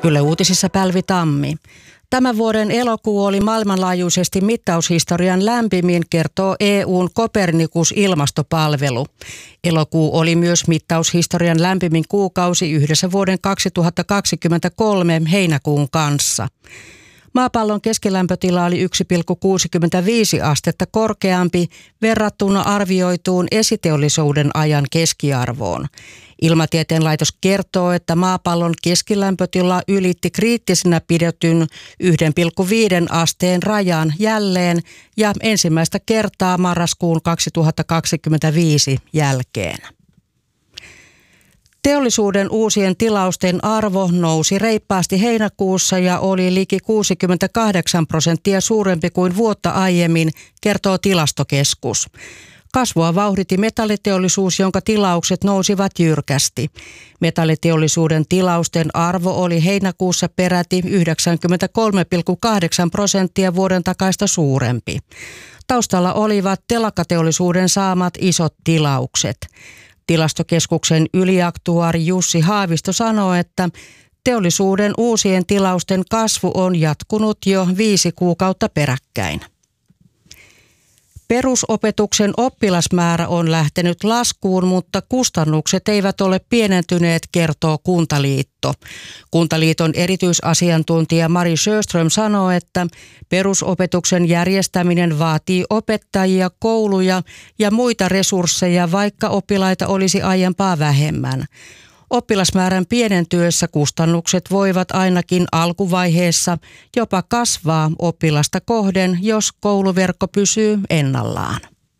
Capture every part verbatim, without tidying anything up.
Yle Uutisissa Päivi Tammi. Tämän vuoden elokuu oli maailmanlaajuisesti mittaushistorian lämpimin, kertoo E U:n Copernicus-ilmastopalvelu. Elokuu oli myös mittaushistorian lämpimin kuukausi yhdessä vuoden kaksituhattakaksikymmentäkolme heinäkuun kanssa. Maapallon keskilämpötila oli yksi pilkku kuusikymmentäviisi astetta korkeampi verrattuna arvioituun esiteollisuuden ajan keskiarvoon. Ilmatieteen laitos kertoo, että maapallon keskilämpötila ylitti kriittisenä pidetyn yksi pilkku viisi asteen rajan jälleen ja ensimmäistä kertaa marraskuun kaksituhattakaksikymmentäviisi jälkeen. Teollisuuden uusien tilausten arvo nousi reippaasti heinäkuussa ja oli liki kuusikymmentäkahdeksan prosenttia suurempi kuin vuotta aiemmin, kertoo Tilastokeskus. Kasvua vauhditti metalliteollisuus, jonka tilaukset nousivat jyrkästi. Metalliteollisuuden tilausten arvo oli heinäkuussa peräti yhdeksänkymmentäkolme pilkku kahdeksan prosenttia vuoden takaista suurempi. Taustalla olivat telakkateollisuuden saamat isot tilaukset. Tilastokeskuksen yliaktuaari Jussi Haavisto sanoo, että teollisuuden uusien tilausten kasvu on jatkunut jo viisi kuukautta peräkkäin. Perusopetuksen oppilasmäärä on lähtenyt laskuun, mutta kustannukset eivät ole pienentyneet, kertoo Kuntaliitto. Kuntaliiton erityisasiantuntija Mari Sjöström sanoo, että perusopetuksen järjestäminen vaatii opettajia, kouluja ja muita resursseja, vaikka oppilaita olisi aiempaa vähemmän. Oppilasmäärän pienentyessä kustannukset voivat ainakin alkuvaiheessa jopa kasvaa oppilasta kohden, jos kouluverkko pysyy ennallaan.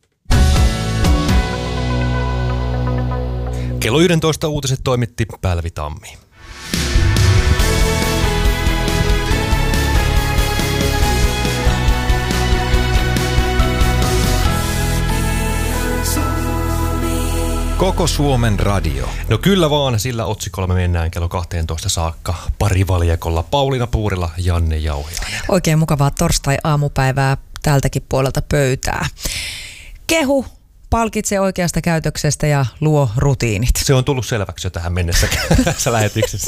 Kello yksitoista uutiset toimitti Päivi Tammi. Koko Suomen radio. No kyllä vaan, sillä otsikolla me mennään kello kaksitoista saakka parivaljakolla Pauliina Puurila, Janne Jauhiainen. Oikein mukavaa torstai-aamupäivää tältäkin puolelta pöytää. Kehu, palkitse oikeasta käytöksestä ja luo rutiinit. Se on tullut selväksi jo tähän mennessä tässä lähetyksessä.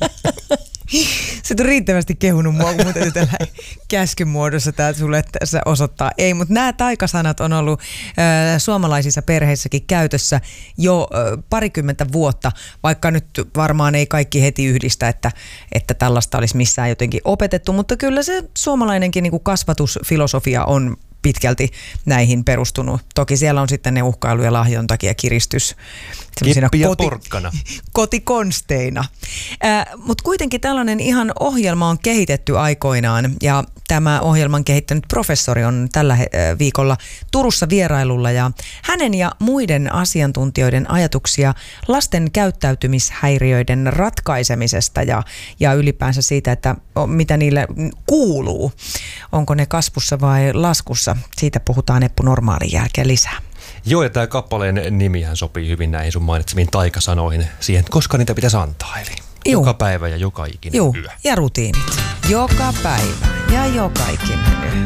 Sä et riittävästi kehunut mua, kun mun täytyy tällä käskyn muodossa tää sulle tässä osoittaa. Ei, mutta nämä taikasanat on ollut äh, suomalaisissa perheissäkin käytössä jo äh, parikymmentä vuotta, vaikka nyt varmaan ei kaikki heti yhdistä, että, että tällaista olisi missään jotenkin opetettu, mutta kyllä se suomalainenkin niin kuin kasvatusfilosofia on pitkälti näihin perustunut. Toki siellä on sitten ne uhkailu- ja lahjontakin ja kiristys Keppi ja koti, porkkana. kotikonsteina. Äh, Mutta kuitenkin tällainen ihan ohjelma on kehitetty aikoinaan ja tämä ohjelman kehittänyt professori on tällä äh, viikolla Turussa vierailulla ja hänen ja muiden asiantuntijoiden ajatuksia lasten käyttäytymishäiriöiden ratkaisemisesta ja, ja ylipäänsä siitä, että mitä niille kuuluu. Onko ne kasvussa vai laskussa? Siitä puhutaan Eppu Normaalin jälkeen lisää. Joo, ja tämä kappaleen nimihän sopii hyvin näihin sun mainitsemiin taikasanoihin siihen, koska niitä pitäisi antaa. Eli Juu. joka päivä ja joka ikinen Juu. yö. Ja rutiinit. Joka päivä ja joka ikinen yö.